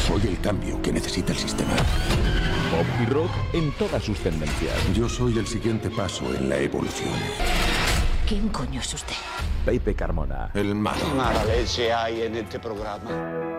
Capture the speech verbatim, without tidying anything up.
Soy el cambio que necesita el sistema. Pop y rock en todas sus tendencias. Yo soy el siguiente paso en la evolución. ¿Quién coño es usted? Pepe Carmona. El malo. Mala leche hay en este programa.